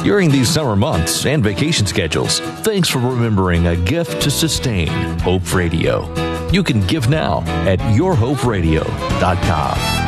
During these summer months and vacation schedules, thanks for remembering a gift to sustain Hope Radio. You can give now at yourhoperadio.com.